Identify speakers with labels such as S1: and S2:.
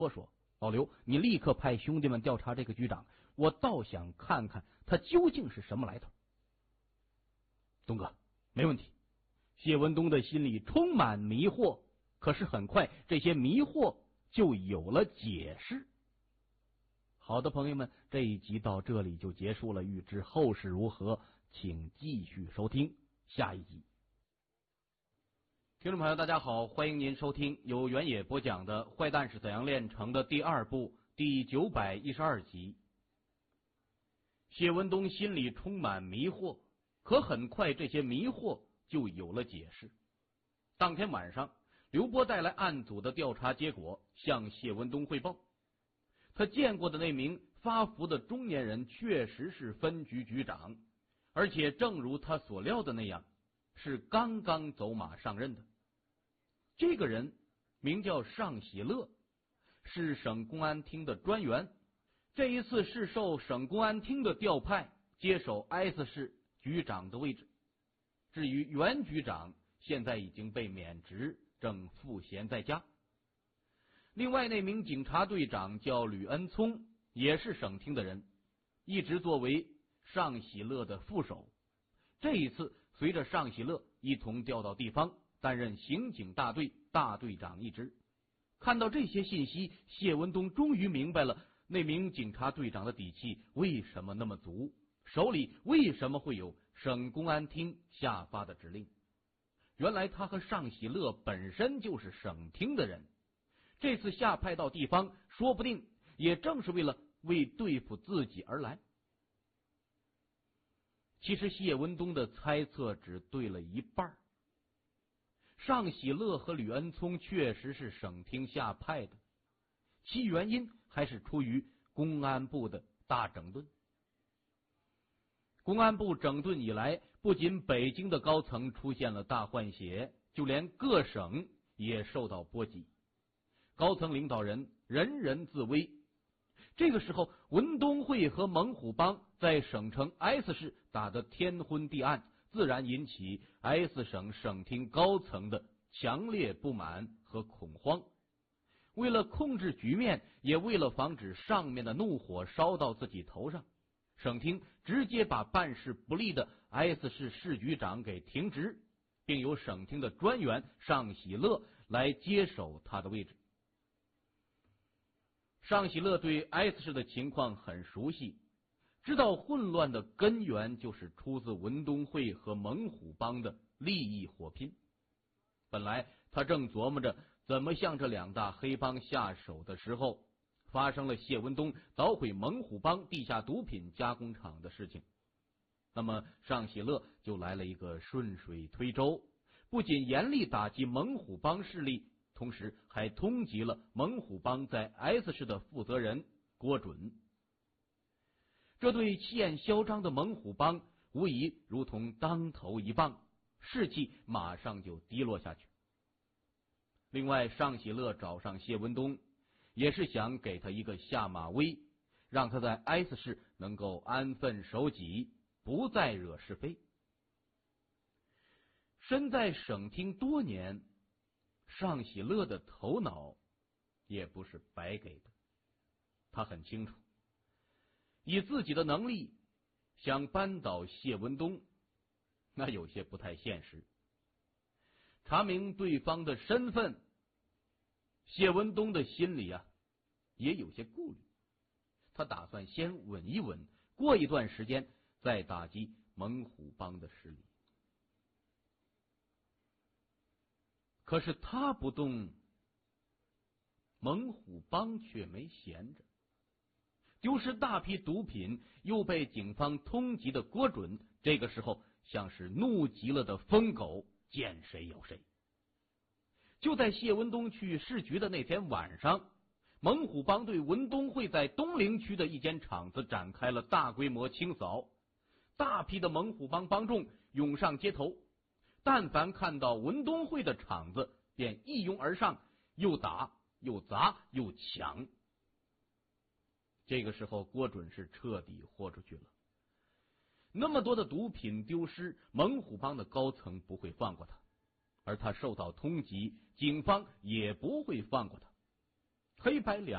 S1: 我说：“老刘，你立刻派兄弟们调查这个局长，我倒想看看他究竟是什么来头。”东哥，没问题。谢文东的心里充满迷惑，可是很快这些迷惑就有了解释。好的，朋友们，这一集到这里就结束了，欲知后事如何，请继续收听下一集。听众朋友，大家好，欢迎您收听由原野播讲的《坏蛋是怎样炼成的》第2部第912集。谢文东心里充满迷惑，可很快这些迷惑就有了解释。当天晚上，刘波带来案组的调查结果，向谢文东汇报。他见过的那名发福的中年人确实是分局局长，而且正如他所料的那样，是刚刚走马上任的。这个人名叫尚喜乐，是省公安厅的专员，这一次是受省公安厅的调派，接手 S 市局长的位置。至于原局长，现在已经被免职，正赋闲在家。另外那名警察队长叫吕恩聪，也是省厅的人，一直作为尚喜乐的副手。这一次随着尚喜乐一同调到地方，担任刑警大队大队长一职。看到这些信息，谢文东终于明白了那名警察队长的底气为什么那么足，手里为什么会有省公安厅下发的指令。原来他和尚喜乐本身就是省厅的人，这次下派到地方，说不定也正是为对付自己而来。其实谢文东的猜测只对了一半。尚喜乐和吕恩聪确实是省厅下派的，其原因还是出于公安部的大整顿。公安部整顿以来，不仅北京的高层出现了大换血，就连各省也受到波及。高层领导人人人自危。这个时候，文东会和猛虎帮在省城 S 市打得天昏地暗，自然引起 S 省省厅高层的强烈不满和恐慌。为了控制局面，也为了防止上面的怒火烧到自己头上，省厅直接把办事不力的 S 市市局长给停职，并由省厅的专员尚喜乐来接手他的位置。尚喜乐对 S 市的情况很熟悉，知道混乱的根源就是出自文东会和猛虎帮的利益火拼。本来他正琢磨着怎么向这两大黑帮下手的时候，发生了谢文东捣毁猛虎帮地下毒品加工厂的事情。那么尚喜乐就来了一个顺水推舟，不仅严厉打击猛虎帮势力，同时还通缉了猛虎帮在 S 市的负责人郭准。这对气焰嚣张的猛虎帮无疑如同当头一棒，士气马上就低落下去。另外，尚喜乐找上谢文东，也是想给他一个下马威，让他在 S 市能够安分守己，不再惹是非。身在省厅多年，尚喜乐的头脑也不是白给的。他很清楚，以自己的能力想扳倒谢文东，那有些不太现实。查明对方的身份，谢文东的心里也有些顾虑。他打算先稳一稳，过一段时间再打击猛虎帮的势力。可是他不动，猛虎帮却没闲着。丢失大批毒品又被警方通缉的郭准，这个时候像是怒极了的疯狗，见谁咬谁。就在谢文东去市局的那天晚上，猛虎帮对文东会在东陵区的一间厂子展开了大规模清扫，大批的猛虎帮帮众涌上街头，但凡看到文东会的厂子便一拥而上，又打又砸又抢。这个时候郭准是彻底豁出去了。那么多的毒品丢失，猛虎帮的高层不会放过他，而他受到通缉，警方也不会放过他。黑白两